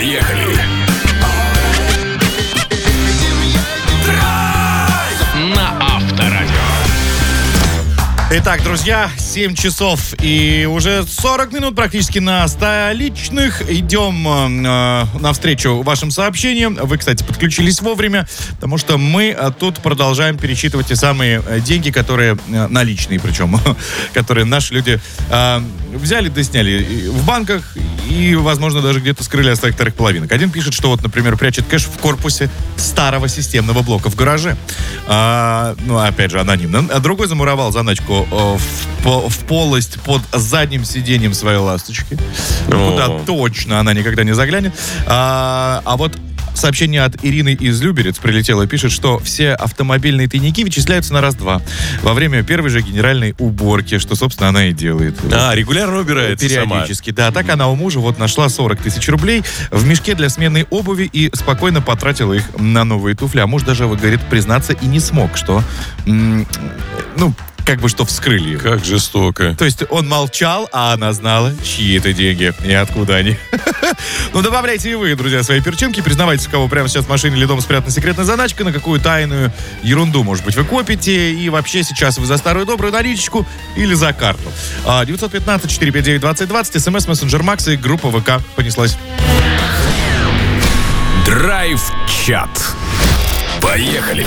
Поехали! Драйв на Авторадио. Итак, друзья, 7 часов и уже 40 минут практически на столичных. Идем навстречу вашим сообщениям. Вы, кстати, подключились вовремя, потому что мы тут продолжаем пересчитывать те самые деньги, которые наличные, причем, которые наши люди взяли да сняли в банках и, возможно, даже где-то скрыли от своих вторых половинок. Один пишет, что вот, например, прячет кэш в корпусе старого системного блока в гараже. Опять же, анонимно. А другой замуровал заначку в полость под задним сиденьем своей ласточки. Куда точно она никогда не заглянет. А вот сообщение от Ирины из Люберец прилетело и пишет, что все автомобильные тайники вычисляются на раз-два во время первой же генеральной уборки, что, собственно, она и делает. Регулярно убирается периодически, сама. Да. Так она у мужа вот нашла 40 тысяч рублей в мешке для смены обуви и спокойно потратила их на новые туфли. А муж даже, говорит, признаться и не смог, что... как бы что вскрыли их. Как жестоко. То есть он молчал, а она знала, чьи это деньги и откуда они. Добавляйте и вы, друзья, свои перчинки. Признавайтесь, у кого прямо сейчас в машине или дома спрятана секретная заначка, на какую тайную ерунду, может быть, вы копите. И вообще сейчас вы за старую добрую наличечку или за карту. 915-459-2020, смс-мессенджер Макса и группа ВК. Понеслась. Драйв-чат. Поехали!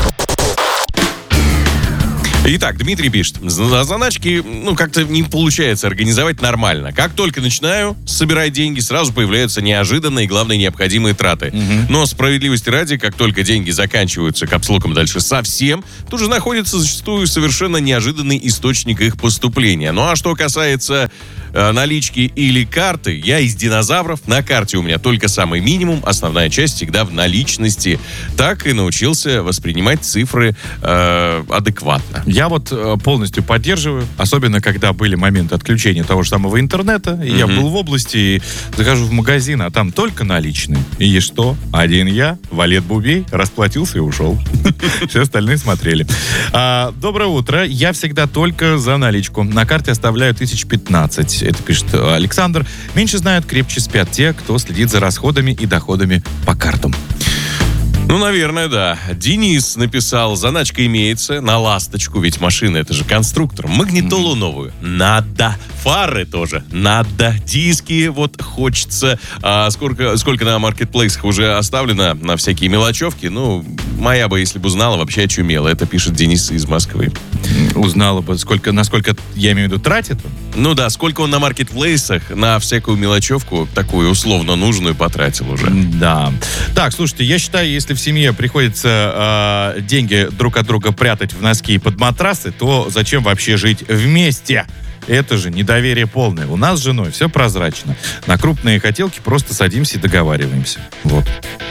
Итак, Дмитрий пишет, заначки, как-то не получается организовать нормально. Как только начинаю собирать деньги, сразу появляются неожиданные и, главное, необходимые траты. Но справедливости ради, как только деньги заканчиваются капслоком дальше совсем, тут же находится зачастую совершенно неожиданный источник их поступления. Ну а что касается налички или карты, я из динозавров. На карте у меня только самый минимум, основная часть всегда в наличности. Так и научился воспринимать цифры адекватно. Я вот полностью поддерживаю, особенно когда были моменты отключения того же самого интернета. И я был в области, и захожу в магазин, а там только наличные. И что? Один я, Валет Бубей, расплатился и ушел. Все остальные смотрели. Доброе утро. Я всегда только за наличку. На карте оставляю 15. Это пишет Александр. Меньше знают, крепче спят те, кто следит за расходами и доходами по картам. Наверное, да. Денис написал, заначка имеется на ласточку, ведь машина это же конструктор. Магнитолу новую надо. Фары тоже надо. Диски вот хочется. Сколько на маркетплейсах уже оставлено на всякие мелочевки. Моя бы, если бы узнала, вообще очумела. Это пишет Денис из Москвы. Узнала бы, насколько, я имею в виду, тратит он? Сколько он на маркетплейсах на всякую мелочевку, такую условно нужную, потратил уже. Да. Так, слушайте, я считаю, если в семье приходится деньги друг от друга прятать в носки и под матрасы, то зачем вообще жить вместе? Это же недоверие полное. У нас с женой все прозрачно. На крупные хотелки просто садимся и договариваемся. Вот.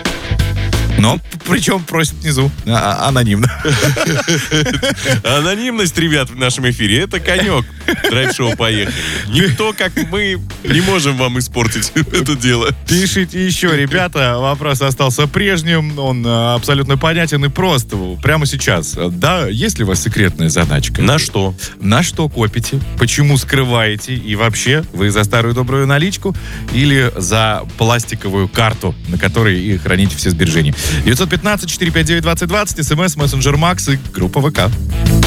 Но причем просит внизу анонимно. Анонимность, ребят, в нашем эфире — это конек. Драйв-шоу «Поехали». Никто, как мы, не можем вам испортить это дело. Пишите еще, ребята. Вопрос остался прежним. Он абсолютно понятен и прост. Прямо сейчас. Да, есть ли у вас секретная заначка? На что? На что копите? Почему скрываете? И вообще, вы за старую добрую наличку или за пластиковую карту, на которой и храните все сбережения? 915-459-2020, смс, мессенджер Макс и группа ВК.